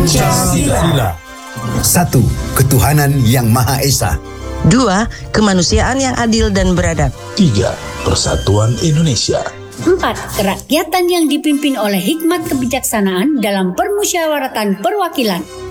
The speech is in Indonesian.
Pancasila. 1. Ketuhanan Yang Maha Esa. 2. Kemanusiaan yang adil dan beradab. 3. Persatuan Indonesia. 4. Kerakyatan yang dipimpin oleh hikmat kebijaksanaan dalam permusyawaratan perwakilan.